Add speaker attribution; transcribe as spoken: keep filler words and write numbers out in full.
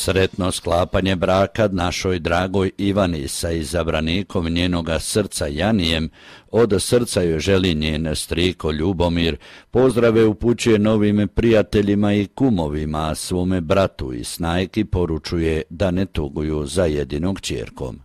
Speaker 1: Sretno sklapanje braka našoj dragoj Ivani sa izabranikom njenoga srca Janijem, od srca joj želi njen striko Ljubomir, pozdrave upućuje novim prijateljima i kumovima, a svome bratu i snajki poručuje da ne tuguju za jedinog ćerkom.